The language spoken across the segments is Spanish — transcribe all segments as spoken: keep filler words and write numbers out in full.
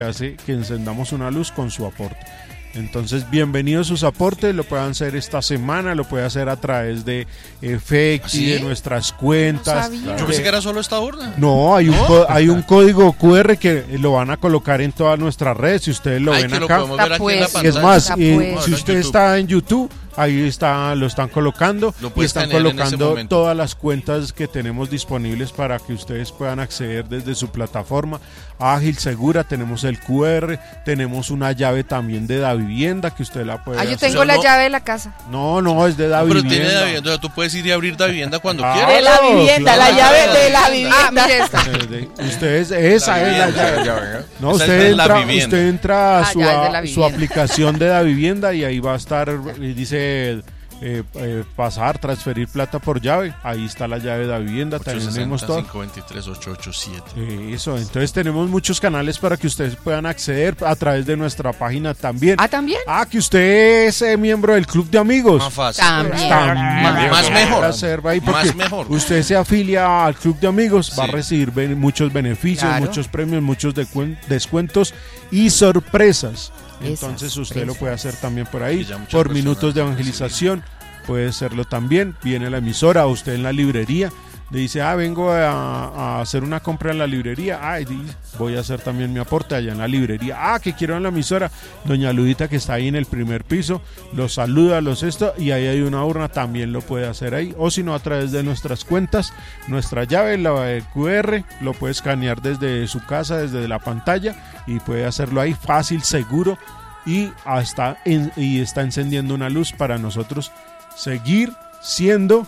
hace que encendamos una luz con su aporte. Entonces, bienvenidos sus aportes, lo pueden hacer esta semana, lo puede hacer a través de Efecti, ¿sí? De nuestras cuentas. No Yo pensé que era solo esta urna. No, hay un, ¿no? co- hay un código cu erre que lo van a colocar en todas nuestras redes, si ustedes lo Ay, ven que acá. Lo podemos ver aquí en la pantalla. Es más, eh, no, si usted está en YouTube, ahí está, lo están colocando lo y están colocando todas las cuentas que tenemos disponibles para que ustedes puedan acceder desde su plataforma ágil, segura. Tenemos el cu erre, tenemos una llave también de Da Vivienda que usted la puede Ah, yo hacer. tengo la no, llave de la casa. No, no, es de Da no, Vivienda. Pero tiene Da Vivienda, tú puedes ir y abrir Da Vivienda cuando ah, quieras. De la vivienda, claro. la llave de la vivienda. Ah, mire esta. Ustedes, esa la es la vivienda, llave. No, esa usted es la entra, vivienda. usted entra a Ah, su, ya, a, su aplicación de Da Vivienda y ahí va a estar, dice... Eh, eh, pasar, transferir plata por llave, ahí está la llave de La Vivienda, tenemos todo. cinco dos tres, ocho ocho siete. Eh, eso, entonces tenemos muchos canales para que ustedes puedan acceder a través de nuestra página también. Ah, también. Ah, que usted es eh, miembro del club de amigos. Más fácil. También. También. Más mejor. Hacer ahí Más mejor. Usted se afilia al club de amigos, sí. Va a recibir ben- muchos beneficios, claro. muchos premios, muchos decuen- descuentos y sorpresas. Entonces Esas usted lo puede hacer también por ahí, por personas, minutos de evangelización, puede hacerlo también, viene a la emisora, o usted en la librería, le dice, ah, vengo a, a hacer una compra en la librería, ah, voy a hacer también mi aporte allá en la librería, ah, que quiero en la emisora, doña Ludita que está ahí en el primer piso, los saluda, los esto, y ahí hay una urna, también lo puede hacer ahí, o si no a través de nuestras cuentas, nuestra llave, la de cu erre, lo puede escanear desde su casa, desde la pantalla, y puede hacerlo ahí fácil, seguro, y hasta en, y está encendiendo una luz para nosotros seguir siendo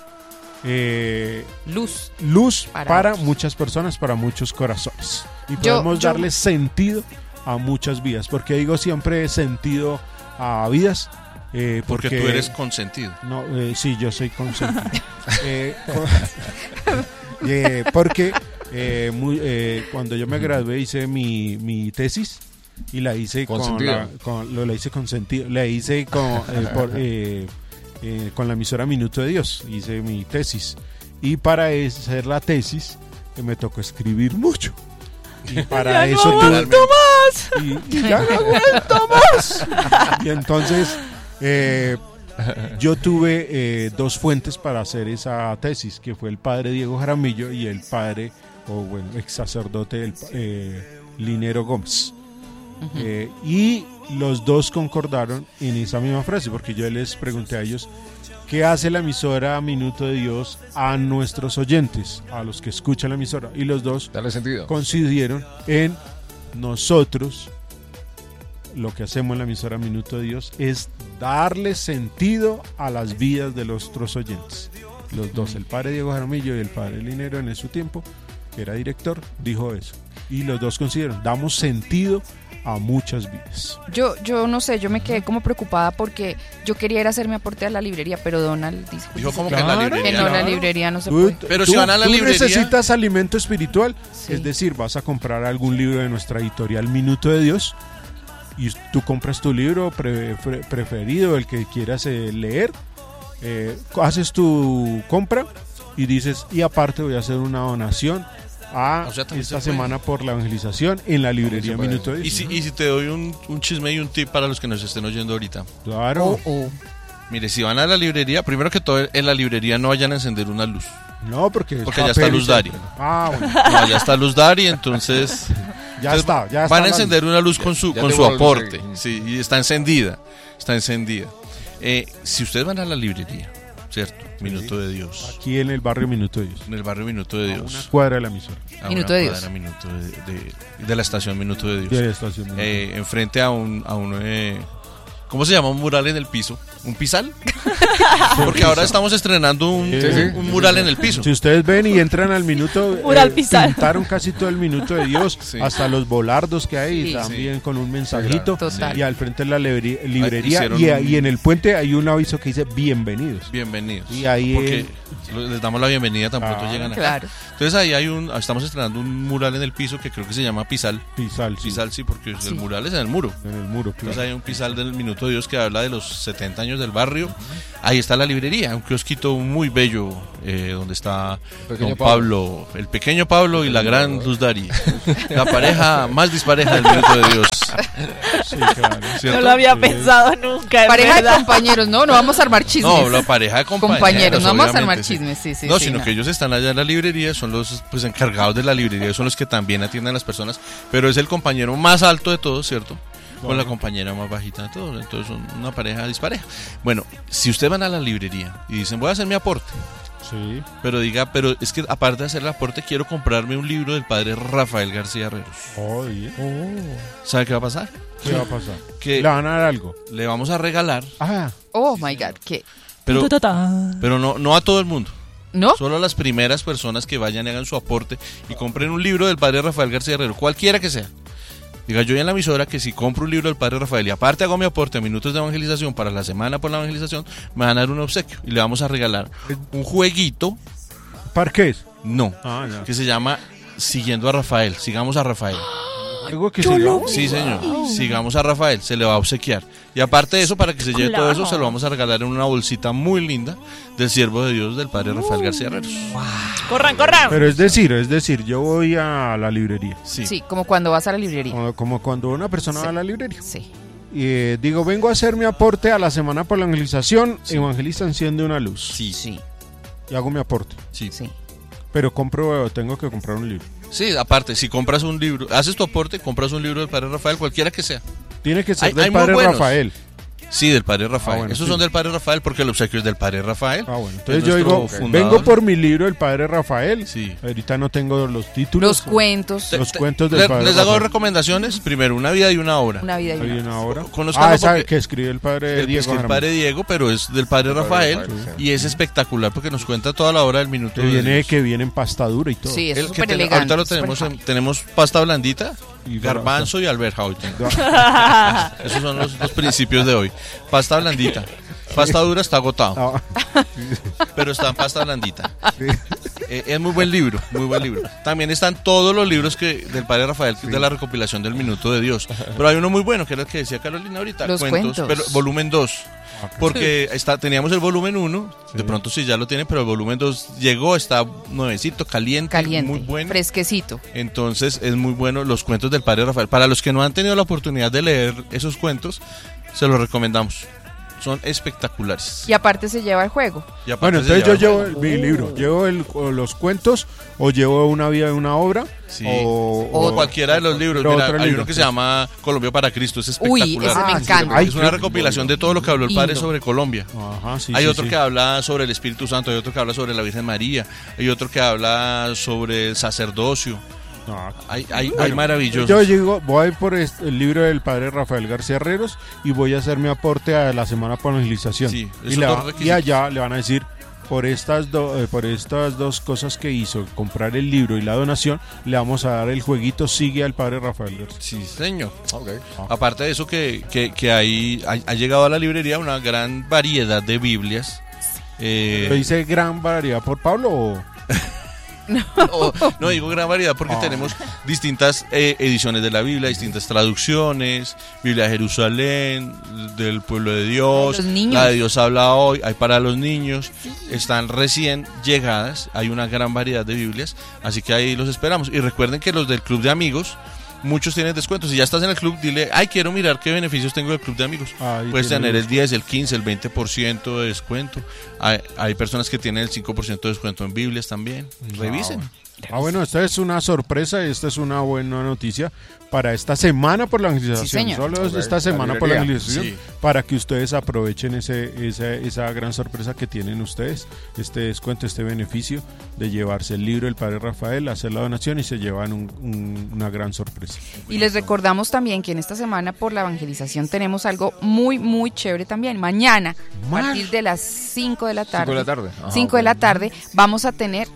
eh, luz luz para, para otros. muchas personas, para muchos corazones, y yo, podemos yo... darle sentido a muchas vidas, porque digo siempre sentido a vidas eh, porque, porque tú eres consentido. No, eh, sí, yo soy consentido. eh, con, eh, porque eh, muy, eh, cuando yo me gradué hice mi, mi tesis y la hice con, con, la, con lo la hice con sentido, la hice con eh, por, eh, eh, con la emisora Minuto de Dios, hice mi tesis y para hacer la tesis eh, me tocó escribir mucho y para ya eso no tuve aguanto más y, y ya no aguanto más y entonces eh, yo tuve eh, dos fuentes para hacer esa tesis, que fue el padre Diego Jaramillo y el padre o bueno ex sacerdote el, eh, Linero Gómez. Uh-huh. Eh, y los dos concordaron en esa misma frase, porque yo les pregunté a ellos qué hace la emisora Minuto de Dios a nuestros oyentes, a los que escuchan la emisora, y los dos coincidieron en nosotros. Lo que hacemos en la emisora Minuto de Dios es darle sentido a las vidas de nuestros oyentes. Los dos, el padre Diego Jaramillo y el padre Linero en su tiempo, que era director, dijo eso. Y los dos consideraron, damos sentido a muchas vidas. Yo yo no sé, yo me quedé como preocupada porque yo quería ir a hacer mi aporte a la librería, pero Donald dijo, dijo como claro, que en la librería que no, no, la librería no se tú, puede. Pero tú, si van a la tú librería necesitas alimento espiritual, sí. Es decir, vas a comprar algún libro de nuestra editorial Minuto de Dios y tú compras tu libro pre, pre, preferido, el que quieras eh, leer, eh, haces tu compra y dices, y aparte voy a hacer una donación a o sea, esta se semana por la evangelización en la librería Minuto de Dios. ¿Y si, y si te doy un, un chisme y un tip para los que nos estén oyendo ahorita? Claro. Oh, oh. Mire, si van a la librería, primero que todo en la librería no vayan a encender una luz. No, porque, porque ya está Luz Dari. Ah, bueno. No, ya está Luz Dari, entonces ya está, ya está. Van a encender una luz con su, ya, ya con su aporte. Luz, sí, y está encendida. Está encendida. Eh, si ustedes van a la librería, ¿cierto? Minuto de Dios. Aquí en el barrio Minuto de Dios. En el barrio Minuto de Dios. A una cuadra de la emisora. A Minuto una de Dios. cuadra, Minuto de, de, de la estación Minuto de Dios. De la estación Minuto. Eh, enfrente a un, a un eh, ¿cómo se llama? Un mural en el piso. ¿Un pisal? Porque ahora estamos estrenando un, sí, sí. un mural en el piso. Si ustedes ven y entran al minuto, mural eh, pisal. pintaron casi todo el Minuto de Dios, sí. hasta los volardos que hay, Sí, también sí. con un mensajito. Total. Y al frente de la librería, librería Hicieron y, un- y en el puente hay un aviso que dice bienvenidos. Bienvenidos. Y ahí Porque eh, les damos la bienvenida tan pronto Ah, llegan acá. Claro. Entonces ahí hay un, estamos estrenando un mural en el piso que creo que se llama Pisal. Pisal, sí, Pisal sí, porque Sí. el mural es en el muro. en el muro, Entonces claro. hay un pisal del Minuto Minuto de Dios, que habla de los setenta años del barrio. Ahí está la librería, un kiosquito muy bello, eh, donde está Pequeño don Pablo, el pequeño Pablo y la gran Luz Dari, la pareja más dispareja del Minuto de Dios. Sí, claro. ¿Cierto? No lo había Sí. pensado nunca. en Pareja de verdad. compañeros, no, no vamos a armar chismes. No, la pareja de compañeros. Compañeros, no vamos a armar obviamente, sí. chismes, sí, sí. No, sí, sino no. que ellos están allá en la librería, son los pues encargados de la librería, son los que también atienden a las personas, pero es el compañero más alto de todos, ¿cierto? Con la compañera más bajita de todos, entonces son una pareja dispareja. Bueno, si ustedes van a la librería y dicen, voy a hacer mi aporte, Sí. pero diga, pero es que aparte de hacer el aporte, quiero comprarme un libro del padre Rafael García Herreros. Oye, ¿Sabe qué va a pasar? ¿qué va a pasar? Que Le van a dar algo. le vamos a regalar, Ah, Oh my God, ¿qué? pero, Ta, ta, ta. pero no, no a todo el mundo. ¿No? Solo a las primeras personas que vayan y hagan su aporte y compren un libro del padre Rafael García Herrero, cualquiera que sea. Diga yo en la emisora que si compro un libro del padre Rafael y aparte hago mi aporte a Minutos de Evangelización para la semana por la evangelización, me van a dar un obsequio y le vamos a regalar un jueguito, ¿Parqués? no, Ah, ya. que se llama Siguiendo a Rafael, sigamos a Rafael. ¿Algo que se llama? Sí, señor, sigamos a Rafael, se le va a obsequiar. Y aparte de eso, para que se lleve todo eso, Claro. se lo vamos a regalar en una bolsita muy linda del siervo de Dios del padre Rafael García Herreros. Corran, corran. Pero es decir, es decir, yo voy a la librería. Sí. Sí, como cuando vas a la librería. Como, como cuando una persona Sí. va a la librería. Sí. Y eh, digo, vengo a hacer mi aporte a la semana por la evangelización. Sí. Evangelista enciende una luz. Sí, Sí, Y hago mi aporte. sí. sí. Pero compro, tengo que comprar un libro. Sí, aparte, si compras un libro, haces tu aporte, compras un libro del padre Rafael, cualquiera que sea. Tiene que ser Hay- del hay muy padre buenos. Rafael. Sí, del padre Rafael. Ah, bueno, Esos sí. son del padre Rafael porque el obsequio es del padre Rafael. Ah, bueno. Es Entonces yo nuestro digo, fundador. vengo por mi libro del padre Rafael. Sí. Ahorita no tengo los títulos. Los cuentos, Te- Los te- cuentos del le- padre Les hago Rafael. recomendaciones. Primero, una vida y una obra. una vida y Hay una. una hora. Conozcanlo Ah, esa porque- que escribe el padre El, Diego es que el Jaramillo. padre Diego, pero es del padre Rafael Rafael, y es espectacular porque nos cuenta toda la obra del minuto. Que de viene, Dios. que viene en pastadura y todo. Sí, es El que súper ten- elegante. ahorita lo súper tenemos, en- fácil. tenemos pasta blandita, Y garbanzo y alberja hoy tengo. Ah, Esos son los, los principios de hoy. Pasta blandita. Pasta dura está agotado, ah, pero está en pasta blandita. sí. Eh, es muy buen libro, muy buen libro. También están todos los libros que del padre Rafael de la recopilación del Minuto de Dios. Pero hay uno muy bueno, que era el que decía Carolina ahorita, Los cuentos. pero volumen dos. Porque está, teníamos el volumen uno, de pronto sí ya lo tienen, pero el volumen dos llegó, está nuevecito, caliente, Caliente, muy bueno. fresquecito. Entonces es muy bueno los cuentos del padre Rafael. Para los que no han tenido la oportunidad de leer esos cuentos, se los recomendamos. Son espectaculares. Y aparte se lleva el juego. Y aparte Bueno, se entonces yo lleva- llevo el- mi libro. ¿Llevo el- o los cuentos o llevo una vida de una obra? Sí. O, O cualquiera de los libros. pero Mira, otro hay libro, uno que sí. se llama Colombia para Cristo. Es Uy, espectacular. ese me Ah, sí, encanta. ay, Es una qué recopilación de todo lo que habló el padre Lindo. sobre Colombia. Ajá, sí, Hay sí, otro sí. que habla sobre el Espíritu Santo, hay otro que habla sobre la Virgen María, hay otro que habla sobre el sacerdocio. Ah, Hay, hay, hay bueno, maravillosos. Yo digo, voy por este- el libro del padre Rafael García Herreros y voy a hacer mi aporte a la semana por evangelización. Sí, y, esos le dos va- y requisitos. allá le van a decir, por estas, do- eh, por estas dos cosas que hizo, comprar el libro y la donación, le vamos a dar el jueguito Sigue al padre Rafael García. Sí, señor. Ok. Aparte de eso, que, que, que hay, ha, ha llegado a la librería una gran variedad de Biblias. Eh, ¿Lo dice gran variedad por Pablo o...? o- no digo gran variedad porque Ah. tenemos distintas eh, ediciones de la Biblia, distintas traducciones, Biblia de Jerusalén, del pueblo de Dios, Los niños. la de Dios habla hoy, hay para los niños, están recién llegadas, hay una gran variedad de Biblias, así que ahí los esperamos. Y recuerden que los del Club de Amigos, muchos tienen descuentos. Si ya estás en el club, dile, ay, quiero mirar qué beneficios tengo del Club de Amigos. Ahí Puedes tiene tener los- el diez, el quince, el veinte por ciento de descuento. Hay, hay personas que tienen el cinco por ciento de descuento en Biblias también. Revisen. Ah, bueno, esta es una sorpresa y esta es una buena noticia para esta semana por la evangelización. Sí, señor. Solo Ok, esta la semana por la librería. evangelización Sí. para que ustedes aprovechen ese, esa, esa gran sorpresa que tienen ustedes, este descuento, este beneficio de llevarse el libro del padre Rafael, hacer la donación y se llevan un- un- una gran sorpresa. Y les recordamos también que en esta semana por la evangelización tenemos algo muy, muy chévere también. Mañana, a Mar- partir de las cinco de la tarde. Cinco de la tarde. Ajá, cinco de ok. la tarde, vamos a tener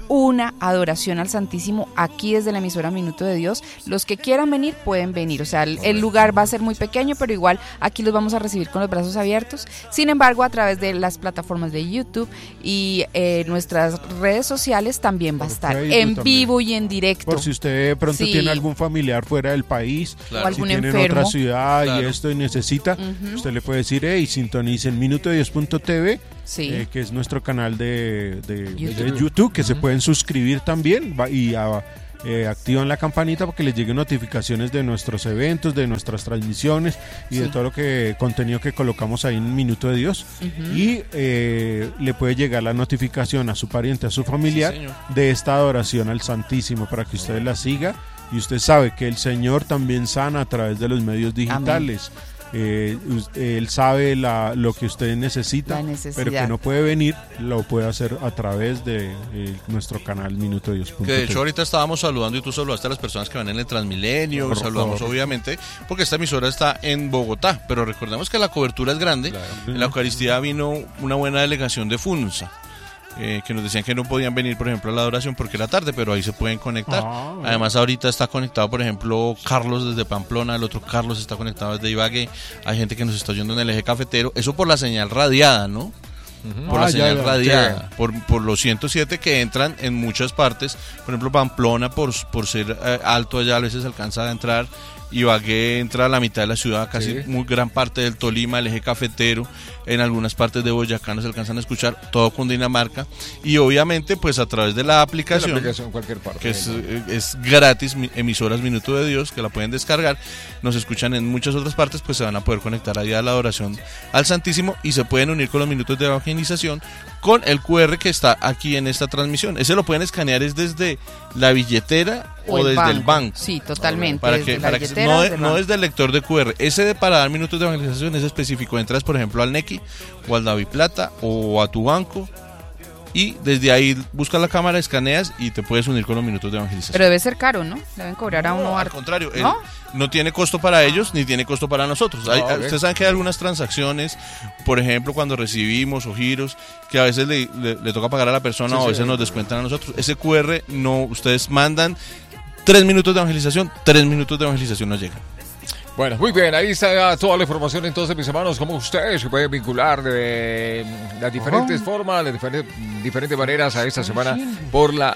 una adoración al Santísimo aquí desde la emisora Minuto de Dios. Los que quieran venir pueden venir, o sea, el, el lugar va a ser muy pequeño, pero igual aquí los vamos a recibir con los brazos abiertos. Sin embargo, a través de las plataformas de YouTube y eh, nuestras redes sociales también va a estar en vivo y en directo. Por si usted de pronto sí. tiene algún familiar fuera del país, claro. o algún si tiene enfermo. en otra ciudad claro. y esto y necesita, uh-huh. usted le puede decir, hey, sintonicen minuto dios punto t v, sí. eh, que es nuestro canal de, de, YouTube. de YouTube, que uh-huh. se pueden suscribir también va, y a, eh, activan la campanita para que les lleguen notificaciones de nuestros eventos, de nuestras transmisiones y sí. de todo lo que contenido que colocamos ahí en Minuto de Dios. Uh-huh. Y eh, le puede llegar la notificación a su pariente, a su familiar, sí, de esta adoración al Santísimo para que usted la siga. Y usted sabe que el Señor también sana a través de los medios digitales. Eh, él sabe la, lo que usted necesita, pero que no puede venir, lo puede hacer a través de eh, nuestro canal Minuto Dios. Que de hecho ahorita estábamos saludando y tú saludaste a las personas que van en el Transmilenio, por saludamos favor. Obviamente porque esta emisora está en Bogotá, pero recordemos que la cobertura es grande. Claro. En la Eucaristía vino una buena delegación de Funza. Eh, que nos decían que no podían venir, por ejemplo, a la adoración porque era tarde, pero ahí se pueden conectar. Ah, bueno. Además, ahorita está conectado, por ejemplo, Carlos desde Pamplona, el otro Carlos está conectado desde Ibagué. Hay gente que nos está oyendo en el eje cafetero. Eso por la señal radiada, ¿no? Uh-huh. Por ah, la señal ya, ya, radiada, ya. Por, por los ciento siete que entran en muchas partes. Por ejemplo, Pamplona, por, por ser eh, alto allá, a veces alcanza a entrar. Ibagué entra a la mitad de la ciudad, casi sí. muy gran parte del Tolima, el eje cafetero, en algunas partes de Boyacá nos alcanzan a escuchar, todo Cundinamarca, y obviamente pues a través de la aplicación, la aplicación en cualquier parte, que es, es gratis, emisoras Minuto de Dios, que la pueden descargar, nos escuchan en muchas otras partes, pues se van a poder conectar ahí a la adoración al Santísimo y se pueden unir con los minutos de evangelización con el cu erre que está aquí en esta transmisión. Ese lo pueden escanear es desde la billetera o, o el desde banco. el banco. Sí, totalmente. Para que, para que no, de, no desde el lector de cu erre. Ese de para dar minutos de evangelización es específico. Entras, por ejemplo, al Nequi o al DaviPlata o a tu banco y desde ahí buscas la cámara, escaneas y te puedes unir con los minutos de evangelización. Pero debe ser caro, ¿no? Deben cobrar a uno. No, al contrario, ¿no? no tiene costo para ellos ni tiene costo para nosotros. No, hay, okay. Ustedes saben que hay algunas transacciones, por ejemplo, cuando recibimos o giros, que a veces le, le, le toca pagar a la persona sí, o a veces sí, nos sí. descuentan a nosotros. Ese cu erre no, ustedes mandan tres minutos de evangelización, tres minutos de evangelización nos llegan. Bueno, muy bien, ahí está toda la información entonces, mis hermanos, cómo ustedes se pueden vincular de las diferentes oh. formas, de diferentes, diferentes maneras a esta semana por la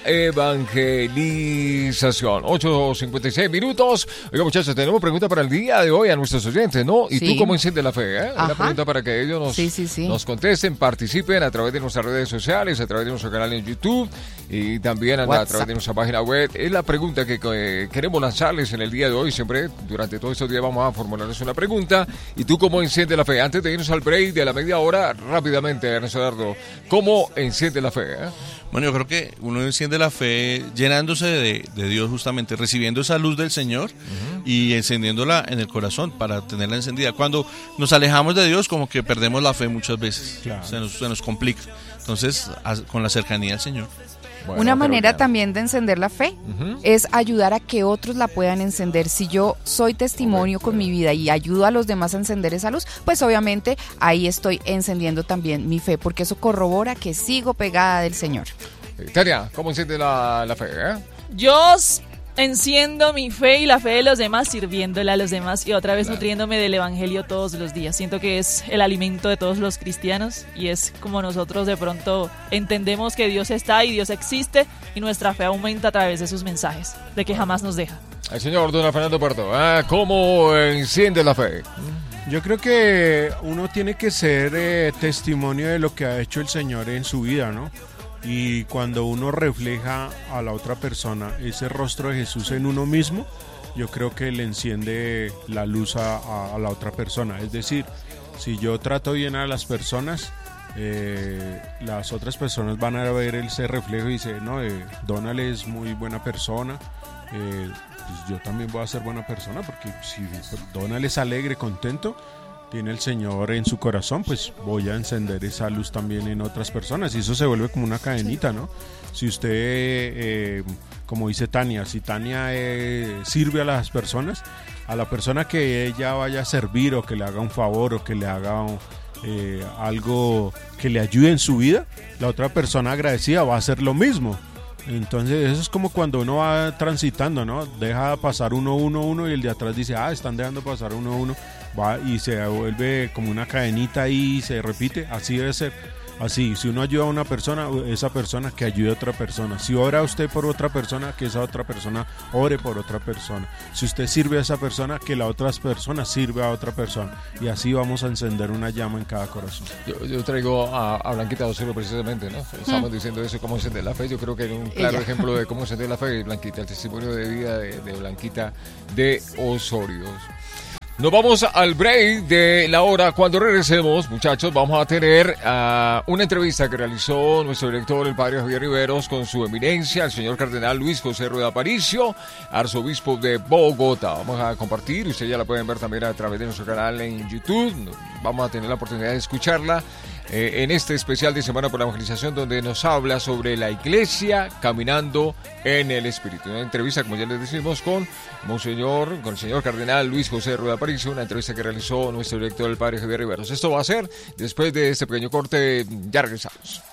evangelización. ocho cincuenta y seis minutos. Oiga, muchachos, tenemos pregunta para el día de hoy a nuestros oyentes, ¿no? ¿Y sí. tú cómo enciendes la fe? ¿eh? Una pregunta para que ellos nos, sí, sí, sí. nos contesten, participen a través de nuestras redes sociales, a través de nuestro canal en YouTube y también a, a través de nuestra página web. Es la pregunta que eh, queremos lanzarles en el día de hoy. Siempre, durante todos estos días vamos a formularles una pregunta. ¿Y tú cómo enciendes la fe? Antes de irnos al break de la media hora, rápidamente, Ernesto Dardo, ¿cómo enciende la fe? Eh? Bueno, yo creo que uno enciende la fe llenándose de, de Dios, justamente, recibiendo esa luz del Señor uh-huh. y encendiéndola en el corazón para tenerla encendida. Cuando nos alejamos de Dios, como que perdemos la fe muchas veces, claro. se, nos, se nos complica. Entonces, a, con la cercanía al Señor. Bueno, una manera ya. también de encender la fe uh-huh. es ayudar a que otros la puedan encender. Si yo soy testimonio okay, con claro. mi vida y ayudo a los demás a encender esa luz, pues obviamente ahí estoy encendiendo también mi fe, porque eso corrobora que sigo pegada del Señor. Tania, ¿cómo enciende la, la fe? Eh? Yo enciendo mi fe y la fe de los demás sirviéndole a los demás y otra vez claro. nutriéndome del evangelio todos los días. Siento que es el alimento de todos los cristianos y es como nosotros de pronto entendemos que Dios está y Dios existe y nuestra fe aumenta a través de sus mensajes, de que jamás nos deja. El señor Don Fernando Puerto, ¿eh? ¿Cómo enciende la fe? Yo creo que uno tiene que ser eh, testimonio de lo que ha hecho el Señor en su vida, ¿no? Y cuando uno refleja a la otra persona ese rostro de Jesús en uno mismo, yo creo que le enciende la luz a, a, a la otra persona. Es decir, si yo trato bien a las personas, eh, las otras personas van a ver ese reflejo y dicen, no, eh, Donald es muy buena persona, eh, pues yo también voy a ser buena persona, porque si Donald es alegre, contento, tiene el Señor en su corazón, pues voy a encender esa luz también en otras personas y eso se vuelve como una cadenita, ¿no? Si usted, eh, como dice Tania, si Tania eh, sirve a las personas, a la persona que ella vaya a servir o que le haga un favor o que le haga eh, algo que le ayude en su vida, la otra persona agradecida va a hacer lo mismo. Entonces eso es como cuando uno va transitando, ¿no? Deja pasar uno, uno, uno y el de atrás dice, ah, están dejando pasar uno, uno, va y se vuelve como una cadenita ahí y se repite, así debe ser. Así, si uno ayuda a una persona, esa persona que ayude a otra persona. Si ora usted por otra persona, que esa otra persona ore por otra persona. Si usted sirve a esa persona, que la otra persona sirva a otra persona. Y así vamos a encender una llama en cada corazón. Yo, yo traigo a, a Blanquita Osoro precisamente, ¿no? Estamos mm. diciendo eso, cómo encender la fe. Yo creo que era un claro Ella. ejemplo de cómo encender la fe, Blanquita, el testimonio de vida de, de Blanquita de Osorio. Nos vamos al break de la hora. Cuando regresemos, muchachos, vamos a tener uh, una entrevista que realizó nuestro director, el padre Javier Riveros, con su eminencia, el señor cardenal Luis José Rueda Aparicio, arzobispo de Bogotá. Vamos a compartir, ustedes ya la pueden ver también a través de nuestro canal en YouTube. Vamos a tener la oportunidad de escucharla eh, en este especial de Semana por la Evangelización, donde nos habla sobre la iglesia caminando en el Espíritu. Una entrevista, como ya les decimos, con Monseñor, con el señor cardenal Luis José Rueda Aparicio, una entrevista que realizó nuestro director, el padre Javier Riveros. Esto va a ser después de este pequeño corte. Ya regresamos.